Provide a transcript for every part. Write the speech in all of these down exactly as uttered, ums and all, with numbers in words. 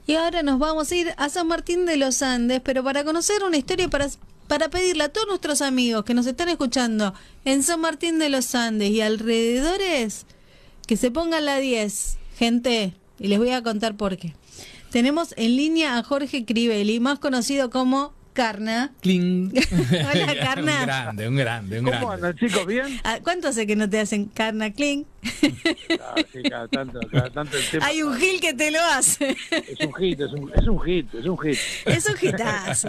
Y ahora nos vamos a ir a San Martín de los Andes, pero para conocer una historia, para, para pedirle a todos nuestros amigos que nos están escuchando en San Martín de los Andes y alrededores, que se pongan la diez, gente, y les voy a contar por qué. Tenemos en línea a Jorge Crivelli, más conocido como Carna. Cling. Hola, Carna. Un grande, un grande, un ¿Cómo grande. andan, chicos? ¿Bien? ¿Cuánto hace que no te hacen Carna Cling? Ah, sí, cada tanto, cada tanto el tema. Hay un gil que te lo hace. Es un hit, es un, es un hit, es un hit. Es un hitazo.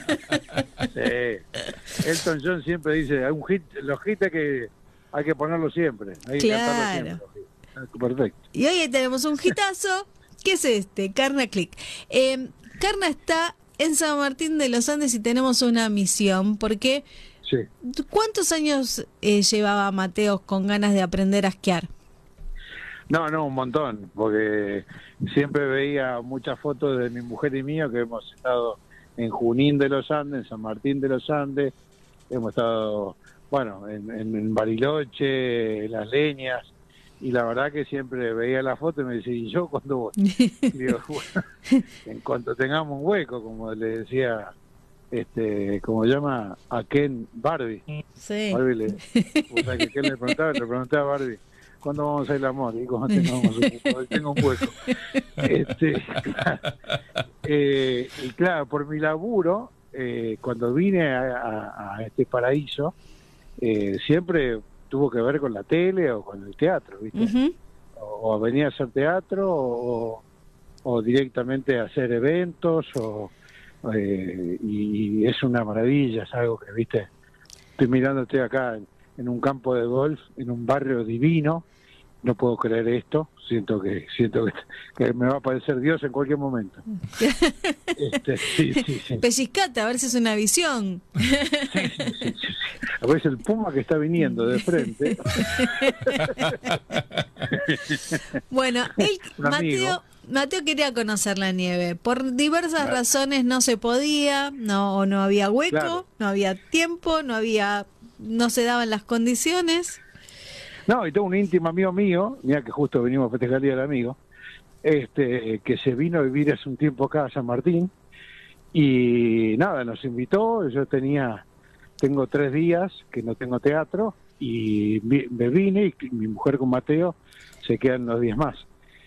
Sí. Elton John siempre dice, hay un hit, los hits hay que, hay que ponerlos siempre. Hay que Claro. cantarlos siempre, los hits. Perfecto. Y hoy tenemos un hitazo, que es este, Carna Click. Eh, Carna está en San Martín de los Andes y tenemos una misión, porque Sí. ¿cuántos años eh, llevaba Mateo con ganas de aprender a esquiar? No, no, un montón, porque siempre veía muchas fotos de mi mujer y mío que hemos estado en Junín de los Andes, en San Martín de los Andes, hemos estado, bueno, en, en, en Bariloche, en Las Leñas, y la verdad que siempre veía la foto y me decía, ¿y yo cuándo voy? Y digo, bueno, en cuanto tengamos un hueco, como le decía, este, como llama a Ken Barbie. Sí. Barbie le, o sea, que Ken le preguntaba, le preguntaba a Barbie, ¿cuándo vamos a ir al amor? Y cuando tengamos un, cuando tenga un hueco. Este, claro, eh, y claro, por mi laburo, eh, cuando vine a, a, a este paraíso, eh, siempre tuvo que ver con la tele o con el teatro, ¿viste? Uh-huh. O, o venía a hacer teatro o, o directamente a hacer eventos o eh, y, y es una maravilla, es algo que, ¿viste? Estoy mirándote acá en, en un campo de golf, en un barrio divino, no puedo creer esto, siento que siento que, que me va a aparecer Dios en cualquier momento. Este, sí, sí, sí. Pellizcate, a ver si es una visión. Sí, sí, sí, sí, sí. A veces el puma que está viniendo de frente. Bueno, él, Un amigo. Mateo, Mateo quería conocer la nieve. Por diversas Claro. razones no se podía, no, no había hueco, Claro. no había tiempo, no había, no se daban las condiciones. No, y tengo un íntimo amigo mío, mira que justo venimos a festejar el Día del Amigo, este, que se vino a vivir hace un tiempo acá a San Martín, y nada, nos invitó, yo tenía, tengo tres días que no tengo teatro, y vi- me vine, y mi mujer con Mateo se quedan unos días más.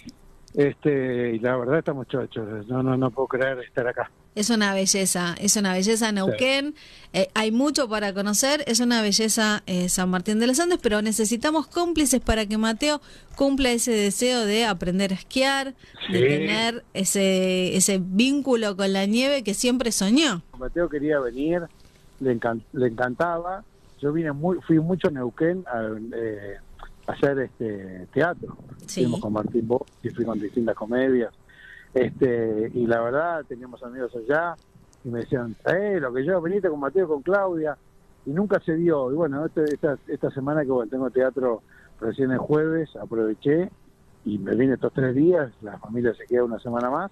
Este, y la verdad estamos chochos, no, no, no puedo creer estar acá. Es una belleza, es una belleza Neuquén, eh, hay mucho para conocer, es una belleza eh, San Martín de los Andes, pero necesitamos cómplices para que Mateo cumpla ese deseo de aprender a esquiar, de Sí. tener ese, ese vínculo con la nieve que siempre soñó. Mateo quería venir, le, encan- le encantaba. Yo vine muy, fui mucho a Neuquén a, eh, a hacer este teatro. Sí. Fuimos con Martín Bosch y fui con distintas comedias. Este, y la verdad, teníamos amigos allá y me decían, eh, lo que yo, veniste con Mateo, con Claudia, y nunca se dio. Y bueno, este, esta, esta semana que bueno, tengo teatro recién el jueves, aproveché y me vine estos tres días, la familia se queda una semana más.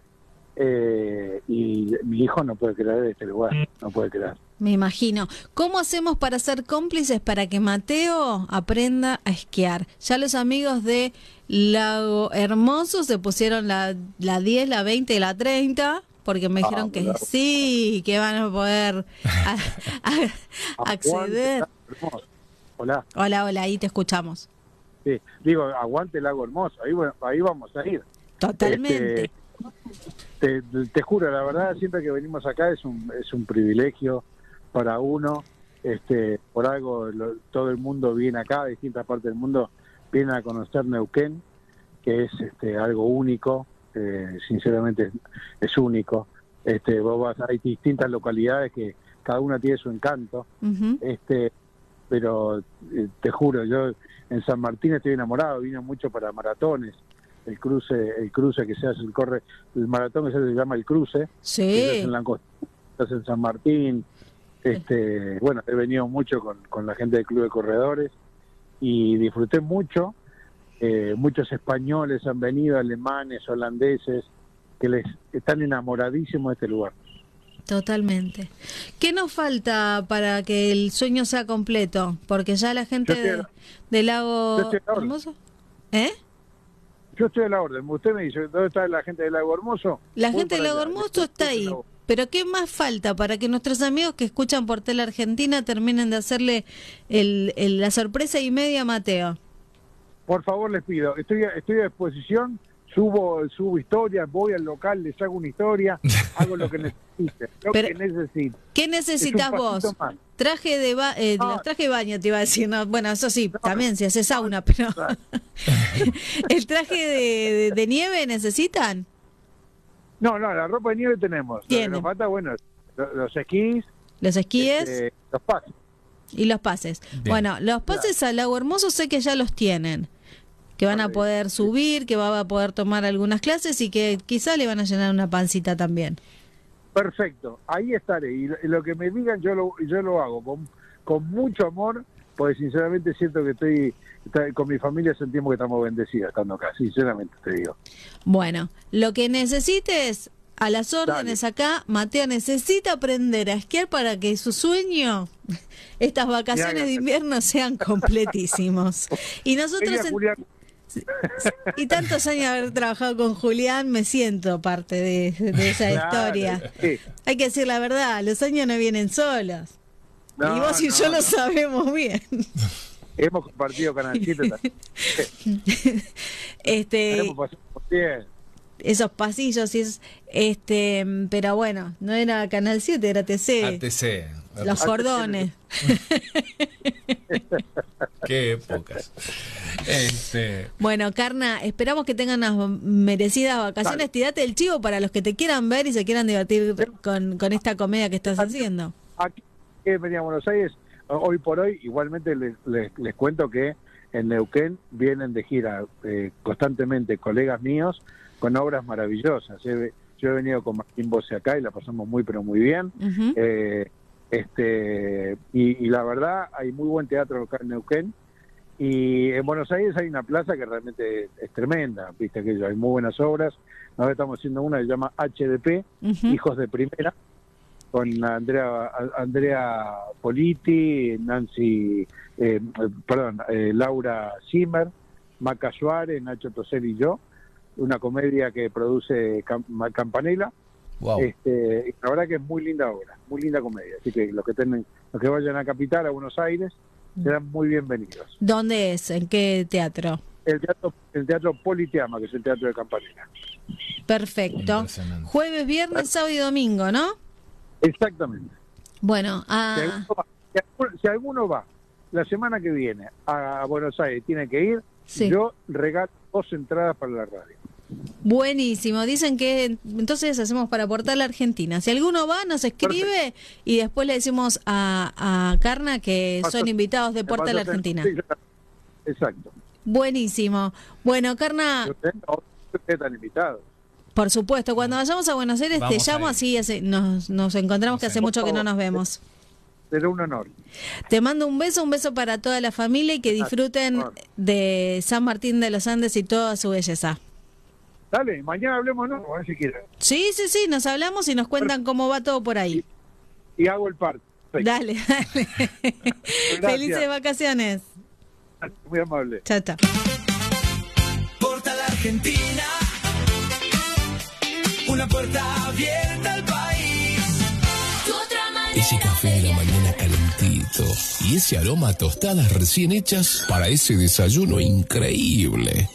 Eh, y mi hijo no puede creer este lugar, no puede creer. Me imagino. ¿Cómo hacemos para ser cómplices para que Mateo aprenda a esquiar? Ya los amigos de Lago Hermoso se pusieron la, la diez, la veinte y la treinta, porque me dijeron Ah, que mirá. sí, que van a poder a- a- acceder. Aguante, hermoso. Hola, Hola, hola, ahí te escuchamos. sí, digo, aguante el lago hermoso, ahí, bueno, ahí vamos a ir. Totalmente. Este, te, te juro, la verdad, siempre que venimos acá es un, es un privilegio para uno, este, por algo lo- todo el mundo viene acá, de distintas partes del mundo vienen a conocer Neuquén, que es este, algo único, eh, sinceramente es, es único. Este, vos vas, hay distintas localidades que cada una tiene su encanto, Ujú. este, pero eh, te juro, yo en San Martín estoy enamorado, vino mucho para maratones, el cruce, el cruce que se hace, el corre, el maratón que se llama el cruce, que se hace Sí. en Langostura, se hace en San Martín. Este, bueno, he venido mucho con, con la gente del Club de Corredores y disfruté mucho. Eh, muchos españoles han venido, alemanes, holandeses, que les están enamoradísimos de este lugar. Totalmente. ¿Qué nos falta para que el sueño sea completo? Porque ya la gente Yo estoy de, a la- del yo Lago estoy a la orden. Hermoso... ¿Eh? Yo estoy a la orden. Usted me dice, ¿dónde está la gente del Lago Hermoso? La Voy gente del para Lago allá. Hermoso está ahí. Pero ¿qué más falta para que nuestros amigos que escuchan por Tele Argentina terminen de hacerle el, el- la sorpresa y media a Mateo? Por favor, les pido, estoy, a- estoy a disposición, subo, subo historias, voy al local, les hago una historia, hago lo que necesite, lo Pero- que necesite. ¿Qué necesitas Es un vos? pasito más. Traje de ba eh, No. los traje de baño te iba a decir, no, bueno, eso sí, No. también si haces sauna, pero Claro. ¿el traje de, de- de nieve necesitan? No, no, la ropa de nieve tenemos. Lo que Tienen. nos falta, bueno, lo- los esquís, Los esquíes este, los pasos. y los pases. Bien. Bueno, los pases al Lago Hermoso sé que ya los tienen, que van a Correcto. poder subir, que va a poder tomar algunas clases y que quizá le van a llenar una pancita también. Perfecto, ahí estaré. Y lo, y lo que me digan yo lo, yo lo hago con, con mucho amor, porque sinceramente siento que estoy, está- con mi familia sentimos que estamos bendecidos estando acá, sinceramente te digo. Bueno, lo que necesites, a las órdenes acá, Mateo necesita aprender a esquiar para que su sueño, estas vacaciones de invierno sean completísimos. Y nosotros, Venga, en- Julián, y tantos años de haber trabajado con Julián, me siento parte de, de esa claro, historia. sí. Hay que decir la verdad, los años no vienen solos. No, y vos y no, yo no. lo sabemos bien. Hemos compartido Canal siete también. este Hemos pasado por bien. Esos pasillos y es, este pero bueno, no era Canal siete, era T C. A T C. Los cordones. Qué épocas. Este, Bueno, Carna, esperamos que tengan unas merecidas vacaciones. Dale. Tirate el chivo para los que te quieran ver y se quieran divertir con, con esta comedia que estás haciendo. Aquí que venía a Buenos Aires, hoy por hoy, igualmente les, les, les cuento que en Neuquén vienen de gira eh, constantemente colegas míos con obras maravillosas. He- yo he venido con Martín Bossi acá y la pasamos muy, pero muy bien. Ujú. Eh, este y, y la verdad, hay muy buen teatro acá en Neuquén. Y en Buenos Aires hay una plaza que realmente es tremenda, viste que hay muy buenas obras. Nosotros estamos haciendo una que se llama H D P, Ujú. Hijos de Primera, con Andrea Andrea Politi, Nancy, eh, perdón, eh, Laura Zimmer, Maca Suárez, Nacho Tosel y yo. Una comedia que produce Cam- Campanella. wow. Este, la verdad que es muy linda obra, muy linda comedia. Así que los que tienen, los que vayan a Capital, a Buenos Aires, serán muy bienvenidos. ¿Dónde es? ¿En qué teatro? El teatro, el teatro Politeama, que es el teatro de Campanella. Perfecto. Impresionante. Jueves, viernes, sábado y domingo, ¿no? Exactamente. Bueno, Si ah, alguno, va, si alguno- si alguno va la semana que viene a Buenos Aires, tiene que ir, Sí. yo regalo dos entradas para la radio. buenísimo. Dicen que entonces hacemos para Portal Argentina. Si alguno va, nos escribe y después le decimos a, a Carna que son Paso- invitados de Me Portal paso- Argentina. Sí, yo- exacto. Buenísimo. Bueno, Carna, Y Ustedes no- ustedes están invitados. por supuesto, cuando vayamos a Buenos Aires te Vamos llamo a ir. así, hace- nos, nos encontramos que Nos hace mucho que no nos vemos. Será un honor. Te mando un beso, un beso para toda la familia y que disfruten Gracias. de San Martín de los Andes y toda su belleza. Dale, mañana hablemos, ¿no? A ver si quieren. Sí, sí, sí, nos hablamos y nos cuentan cómo va todo por ahí. Y hago el parto. Perfecto. Dale, dale. Felices vacaciones. Muy amable. Chao, chao. Portal Argentina, una puerta abierta al país. Ese café de la mañana calentito y ese aroma a tostadas recién hechas para ese desayuno increíble.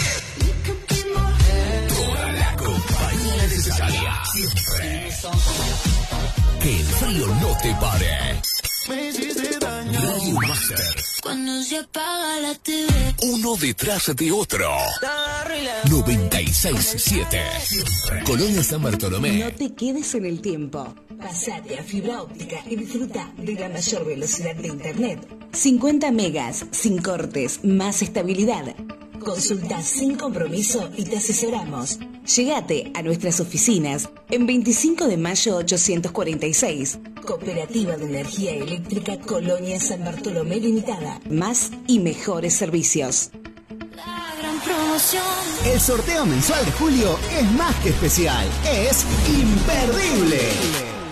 Toda la compañía necesaria siempre. Que el frío no te pare. Radio Master, Cuando se apaga la T V. uno detrás de otro. noventa y seis punto siete. Colonia San Bartolomé. No te quedes en el tiempo. Pasate a fibra óptica y disfruta de la mayor velocidad de internet. cincuenta megas, sin cortes, más estabilidad. Consulta sin compromiso y te asesoramos. Llegate a nuestras oficinas en veinticinco de mayo ochocientos cuarenta y seis. Cooperativa de Energía Eléctrica Colonia San Bartolomé Limitada. Más y mejores servicios. La gran promoción. El sorteo mensual de julio es más que especial, es imperdible.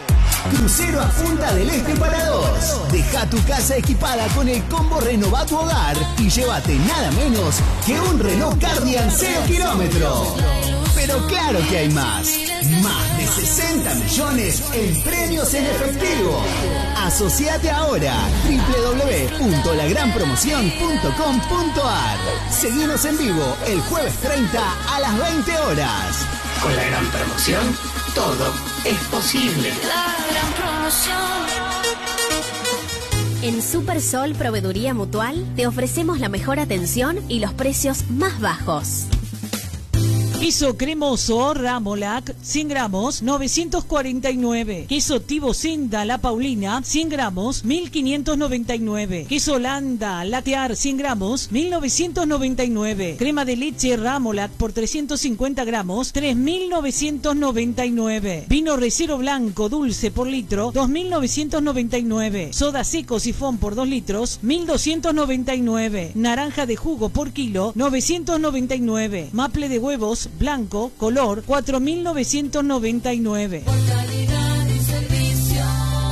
Crucero a Punta del Este para dos. Deja tu casa equipada con el combo Renova tu Hogar y llévate nada menos que un Renault Cardian cero kilómetro. Pero claro que hay más. Más de sesenta millones en premios en efectivo. Asociate ahora. doble u doble u doble u punto la gran promoción punto com punto a r. Seguinos en vivo el jueves treinta a las veinte horas. Con la gran promoción, todo es posible. La gran promoción. En Supersol Proveeduría Mutual te ofrecemos la mejor atención y los precios más bajos. Queso cremoso Ramolac, cien gramos, novecientos cuarenta y nueve. Queso Tibocinda La Paulina, cien gramos, mil quinientos noventa y nueve. Queso Holanda Latear, cien gramos, mil novecientos noventa y nueve. Crema de leche Ramolac por trescientos cincuenta gramos, tres mil novecientos noventa y nueve. Vino Recero Blanco dulce por litro, dos mil novecientos noventa y nueve. Soda seco sifón por dos litros, mil doscientos noventa y nueve. Naranja de jugo por kilo, novecientos noventa y nueve. Maple de huevos blanco, color, cuatro mil novecientos noventa y nueve. Por calidad y servicio,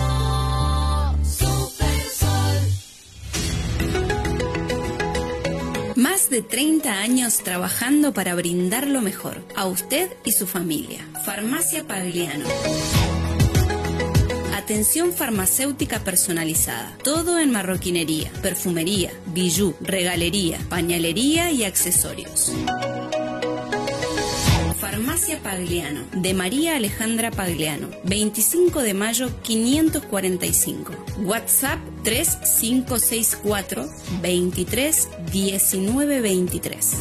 Supersol. Más de treinta años trabajando para brindar lo mejor a usted y su familia. Farmacia Pagliano. Atención farmacéutica personalizada. Todo en marroquinería, perfumería, bijú, regalería, pañalería y accesorios. Farmacia Pagliano, de María Alejandra Pagliano, veinticinco de mayo quinientos cuarenta y cinco. WhatsApp tres cinco seis cuatro, veintitrés, diecinueve veintitrés.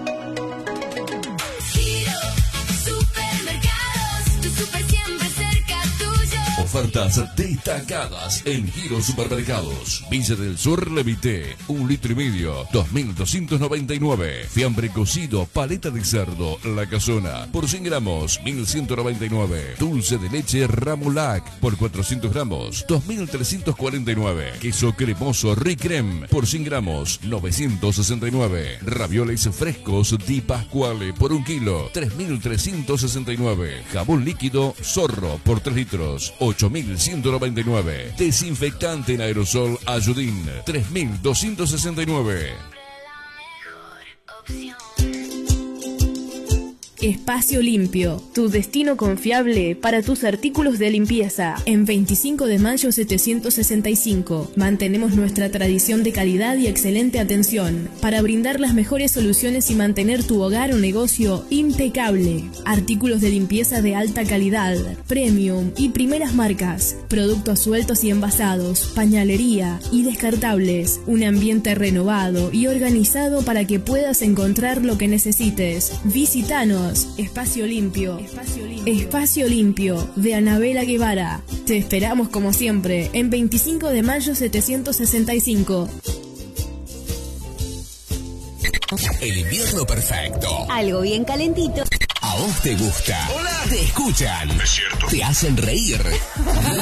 Ofertas destacadas en Giro Supermercados. Villa del Sur Levité, un litro y medio, dos mil doscientos noventa y nueve. Fiambre cocido, paleta de cerdo, La Casona, por cien gramos, mil ciento noventa y nueve. Dulce de leche Ramolac, por cuatrocientos gramos, dos mil trescientos cuarenta y nueve. Queso cremoso Ricrem, por cien gramos, novecientos sesenta y nueve. Ravioles frescos Di Pasquale, por un kilo, tres mil trescientos sesenta y nueve. Jabón líquido Zorro, por tres litros, ocho mil ciento noventa y nueve. Desinfectante en aerosol Ayudín, tres mil doscientos sesenta y nueve. Espacio Limpio, tu destino confiable para tus artículos de limpieza. En veinticinco de mayo setecientos sesenta y cinco, mantenemos nuestra tradición de calidad y excelente atención para brindar las mejores soluciones y mantener tu hogar o negocio impecable. Artículos de limpieza de alta calidad, premium y primeras marcas, productos sueltos y envasados, pañalería y descartables, un ambiente renovado y organizado para que puedas encontrar lo que necesites. Visítanos. Espacio Limpio. Espacio Limpio. Espacio Limpio de Anabela Guevara. Te esperamos como siempre en veinticinco de mayo setecientos sesenta y cinco. El invierno perfecto. Algo bien calentito. A vos te gusta. Hola. Te escuchan. Es cierto. Te hacen reír.